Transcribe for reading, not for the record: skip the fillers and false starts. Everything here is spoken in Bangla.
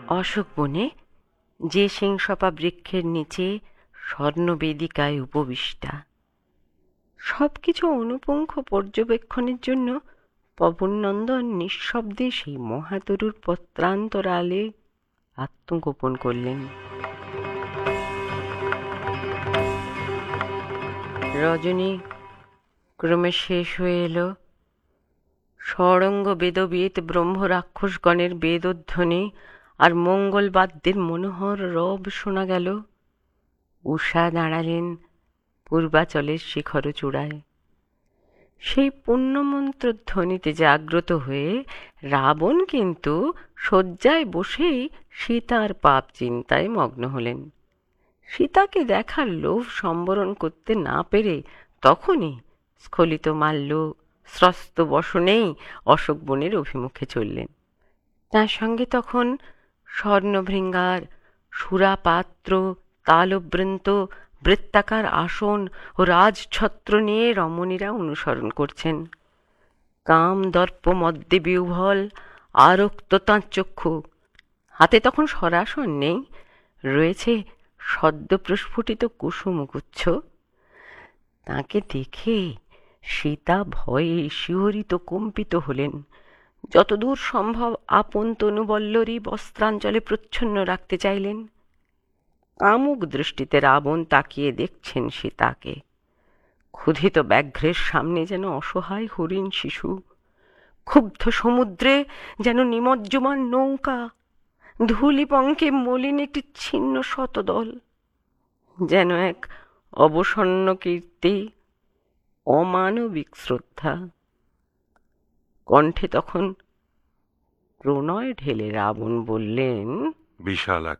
অশোক বনে যে সিংসপা বৃক্ষের নিচে স্বর্ণবেদিকায় উপবিষ্টা। সবকিছু অনুপুঙ্খ পর্যবেক্ষণের জন্য পবননন্দন নিঃশব্দে সেই মহাতরুর পত্রান্তরালে আত্মগোপন করলেন। রজনী ক্রমে শেষ হয়ে এলো। ষড়ঙ্গ বেদবিদ ব্রহ্ম রাক্ষসগণের বেদধ্বনি আর মঙ্গলবাদ্যের মনোহর রব শোনা গেল। উষা দাঁড়ালেন পূর্বাচলের শিখর চূড়ায়। সেই পুণ্যমন্ত্র ধ্বনিতে জাগ্রত হয়ে রাবণ কিন্তু শয্যায় বসেই সীতার পাপ চিন্তায় মগ্ন হলেন। সীতাকে দেখার লোভ সম্বরণ করতে না পেরে তখনই স্খলিত মাল্য স্রস্ত বসনেই অশোক বনের অভিমুখে চললেন। তার সঙ্গে তখন স্বর্ণভৃঙ্গার সুরাপাত্র, তালবৃন্ত, বৃত্তাকার আসন ও রাজছত্র নিয়ে রমণীরা অনুসরণ করছেন। কাম দর্প মদ্যে বিহ্বল আরক্ত তাঁর চক্ষু। হাতে তখন সরাসন নেই, রয়েছে সদ্য প্রস্ফুটিত কুসুমগুচ্ছ। তাকে দেখে সীতা ভয়ে শিহরিত কম্পিত হলেন। যতদূর সম্ভব আপন তনুবল্লরী বস্ত্রাঞ্চলে প্রচ্ছন্ন রাখতে চাইলেন। কামুক দৃষ্টিতে রাবণ তাকিয়ে দেখছেন সীতাকে। ক্ষুধিত ব্যাঘ্রের সামনে যেন অসহায় হরিণ শিশু, ক্ষুব্ধ সমুদ্রে যেন নিমজ্জমান নৌকা, ধূলিপঙ্কে মলিন একটি ছিন্ন শতদল, যেন এক অবসন্ন কীর্তি, অমানবিক শ্রদ্ধা। কণ্ঠে তখন প্রণয় ঢেলে রাবণ বললেন, বিশাল এক